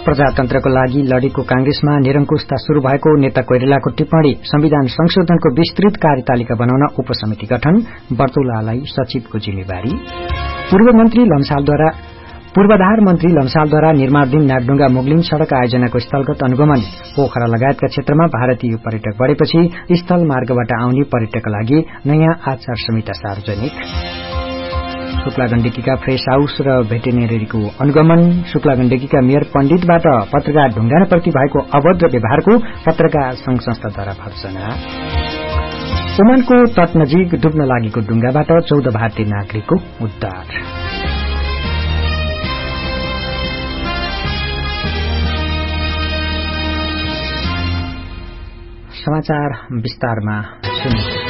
प्रजातन्त्रको लागि लडेको कांग्रेसमा निरंकुशता शुरू भएको नेता कोइरालाको टिप्पणी संविधान संशोधनको विस्तृत कार्यतालिका बनाउन उपसमिति गठन बर्तौलालाई सचिवको जिम्मेवारी पूर्वाधार मन्त्री लम्सालद्वारा निर्माणाधीन नागडुंगा मुगलिङ सड़क आयोजनाको स्थलगत अनुगमन पोखरा लगायतका क्षेत्रमा भारतीय पर्यटक बढ़ेपछि स्थल मार्गबाट आउने पर्यटकका लागि नयाँ आचार संहिता सार्वजनिक शुक्ला गण्डकीका फ्रेश हाउस र भेटेनेरीको अनुगमन शुक्ला गण्डकीका मेयर पण्डितबाट पत्रकार ढुंगानाप्रति भएको अभद्र व्यवहारको पत्रकार संघ संस्थाद्वारा भर्त्सना ओमानको तट नजिक डुब्न लागेको डुंगाबाट 14 भारतीय नागरिकको उद्धार समाचार विस्तारमा सुन्नु